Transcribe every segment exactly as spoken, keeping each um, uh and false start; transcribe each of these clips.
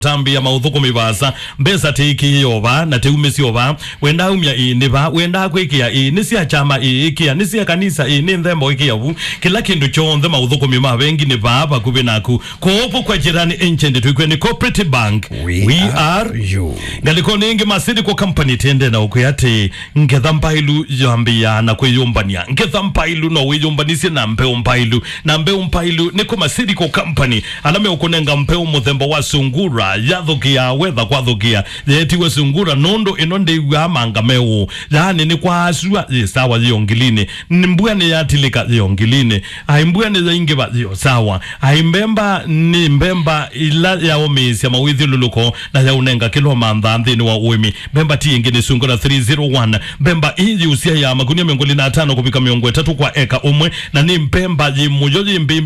tambi ya mauthuko mibasa mbesa tiki yoba na teumesi yoba wenda umya i niba wenda kwikia i nisi ya chama i ikia nisi ya kanisa i ni nthembo ikia wu kila kindu chonthe mauthuko mima wengi ni baba kubinaku koopo kwa jirani enchende tuikwe ni Cooperative Bank we, we are, are you ngaliko ningi masidi kwa company tende na ukuyate ngetha mpailu yambia na kweyombania ngetha mpailu no weyombanisi na mpeo mpailu na mpeo mpailu niko masidi kwa company alame ukunenga mpeo muthembo wa sungura yathukia wetha kwa thukia yetiwe sungura nondo inonde iwa mangameo yani ni kwa asua sawa yongiline nimbua ni yatilika yongiline aimbua ni zaingiba yo sawa aimbemba ni mbemba ila ya omisi ya mawithi luluko na ya unenga kilo mandha ni wa uimi mbemba ti ingine sungura three zero one mbemba hii usia ya magunia miongoli na atano kupika miongwe tatu kwa eka umwe na ni mbemba jimuyo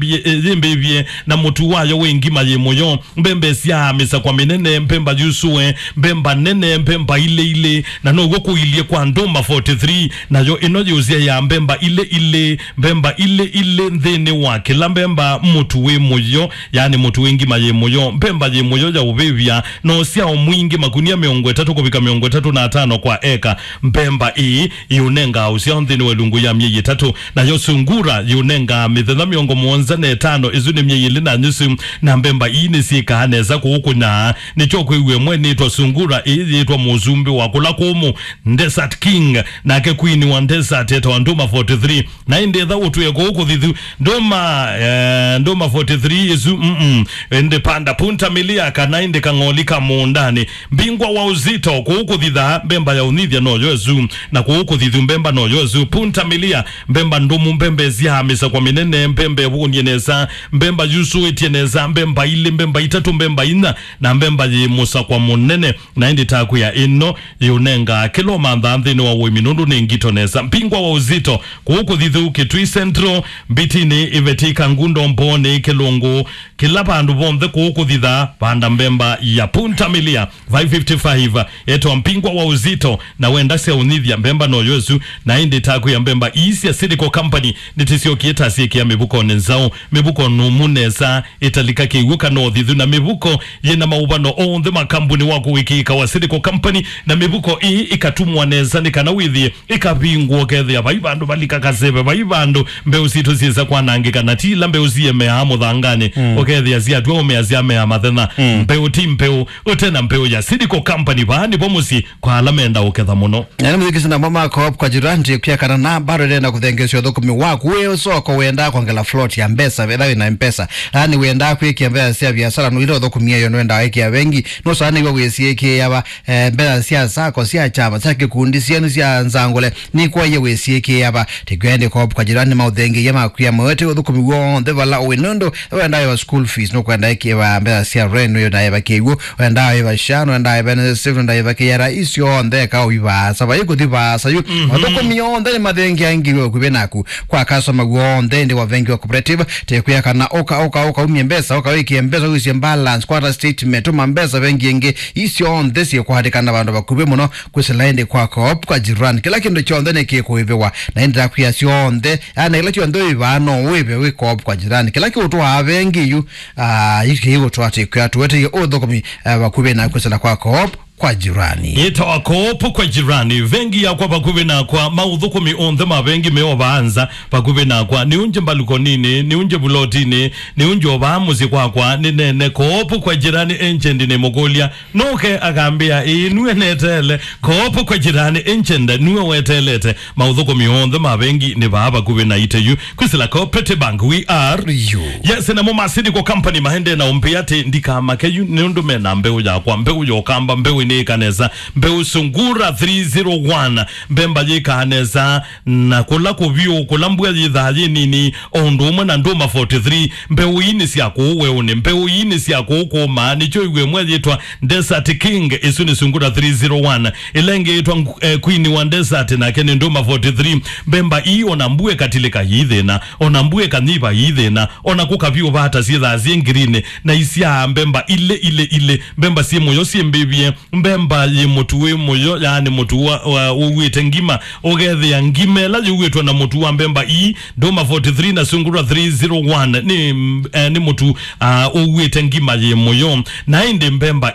jimbibie na mutu wayo wengima jimuyo mbembe siya misa kwa minene mpemba yusuwe mbemba nene mpemba ile ile na no goku ilie kwa ndoma forty-three na yo inoji uzia ya mbemba ile ile mbemba ile ile nthene wa kila mbemba mutu we moyo yani mutu wengi maye moyo mbemba ye moyo ya ubevia no sia omwingi magunia miongwe tatu kubika miongwe tatu na atano kwa eka mbemba ii yunenga usia nthene wa lungu ya miye tatu na yo sungura yunenga mithena miongo mwonza ne tano izuni miye lina nyusu na mbemba ii nisika haneza kuhuku na nicho kwewe mweni itwa sungura ii itwa muzumbi wa kula kumu Desert King na ke queen wa Desert eto ndoma forty-three na inde dha utuye kuhuku dhidhu ndoma eh, ndoma forty-three izu mm -mm. ende panda punta milia kana inde kangolika muundani mbingwa wa uzito kuhuku dhidha mbemba ya unidhia no yozu na kuhuku dhidhu mbemba no yozu punta milia mbemba ndumu mbembe zia misa kwa minene mbembe wunyeneza mbemba yusu etieneza mbemba ile mbemba itatu mbemba ina na mbemba ye musa kwa munene na indi taku ya ino yunenga kilo mandha nthini wa uiminundu ni ngitoneza mpingwa wa uzito kuhuku dhidhu kitui centro mbitini ivetika ngundo mbone kilungu kila pandu bonthe kuhuku dhidha panda mbemba ya punta milia five fifty-five eto mpingwa wa uzito na wenda se unidhia mbemba no yozu na indi taku ya mbemba isi ya Silico Company nitisio kieta sieki ya mibuko nenzao mibuko numuneza italika kiwuka no dhidhu na mibuko yena maubano on the makambuni wako wiki ikawa Silico Company na mibuko ii ikatumwa neza nikanawidhi ikabingwa kethe ya baibando balika kasebe baibando mbeu situ ziza kwa nangika na tila mbeu ziye mehamu dhangani mm. okethe ya zia tuwa umea zia mea mathena mm. mbeu ti mbeu utena mbeu ya Silico Company bahani pomusi kwa alamenda uketha muno yani mziki na mama koop kwa jirani kia kana na baro dena kuthengesho dhokumi waku weo soko wenda kwa ngela float ya mbesa vedhawi na mpesa yani wenda kwa kia mbea siya biasara nuhilo dhokumi ya yonuenda weki ya wengi no sana iwa wesi eke ya wa e, mbea siya sako siya chama sake kundi siya nusia nzangole ni kwa ya wesi eke ya wa tikuende koop kwa jirani maudhenge ya makuya mwete dhokumi wonde wala uwenondo wenda ya wa school fees no kwa ndaiki ya wa mbea siya reno yo na ya wa keigu wenda ya wa shano wenda ya wa nesivu wenda ya wa kia raisi yo onde ka uiva saba yuko diva sayu dhokumi yonde ni madhengi ya ingiwe kubenaku kwa kaso maguonde ndi wa vengi wa cooperative tekuya kana oka oka oka umye mbesa oka wiki mbesa usi balance quarter statement uma mbesa vengi yenge isi on this ye kwa hadika na bandu bakube muno kusilaende kwa koop kwa jirani kila kindu chonde ne kie kuhivewa na indra kuya si onde ana ila chonde ibano uive we koop kwa jirani kila ki utu wa vengi yu iki hivo tuwate kuya tuwete ye odho kumi bakube na kusila kwa koop kwa jirani ita wa koopu kwa jirani vengi ya kwa pakube na kwa maudhuku mionde mavengi meo baanza pakube na kwa ni unje mbaluko nini ni unje bulotini ni unje obamuzi kwa kwa ni nene koopu kwa jirani enchendi ni mogolia noke agambia inuwe netele koopu kwa jirani enchenda nuwe wetelete maudhuku mionde mavengi ni baba kube na ite yu kusila Cooperative Bank we are you yes na moma Silico Company mahende na umpiate ndika makeyu ni undume na mbeu ya kwa mbeu yokamba mbeu ni kaneza mbeu sungura three zero one mbemba ye kaneza na kula kubio kula mbua yidhaji nini onduma na ndoma forty-three mbeu ini siya kuwe une mbeu ini siya kuwe maani cho iwe mwe yitwa Desert King isu ni sungura three zero one ilenge yitwa eh, Queen wa Desert na kene ndoma forty-three mbemba ii onambue katilika yidhena onambue kaniba yidhena onakuka vio vata siya dhazien green na isia mbemba ile ile ile mbemba siye moyo siye mbebie mbemba ye mutu we moyo yani mutu wa uwite ngima ogethe ya ngime la yuwitwa na mutu wa mbemba i Doma forty-three na Sungura three oh one ni eh, ni mutu uh, uwite ngima ye moyo na inde mbemba